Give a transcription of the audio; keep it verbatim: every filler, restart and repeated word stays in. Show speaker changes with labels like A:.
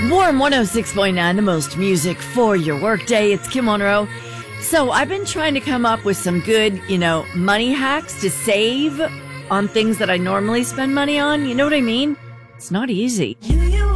A: Warm one oh six point nine, the most music for your workday. It's Kim Monroe. So I've been trying to come up with some good, you know, money hacks to save on things that I normally spend money on. You know what I mean? It's not easy.